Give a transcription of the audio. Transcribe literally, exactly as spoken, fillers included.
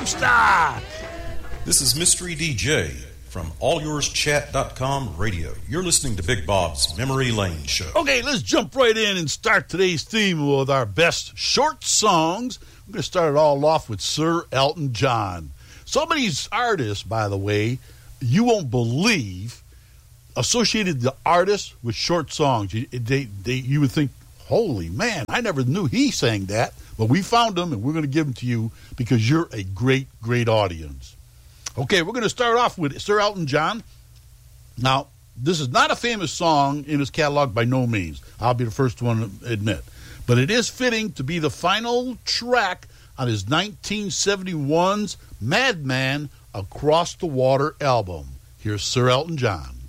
Comstock. This is Mystery D J from all yours chat dot com radio. You're listening to Big Bob's Memory Lane Show. Okay, let's jump right in and start today's theme with our best short songs. We're going to start it all off with Sir Elton John. Some of these artists, by the way, you won't believe, associated the artist with short songs. You, they, they, you would think, holy man, I never knew he sang that. But we found them, and we're going to give them to you because you're a great, great audience. Okay, we're going to start off with Sir Elton John. Now, this is not a famous song in his catalog by no means. I'll be the first one to admit. But it is fitting to be the final track on his nineteen seventy-one's Madman Across the Water album. Here's Sir Elton John.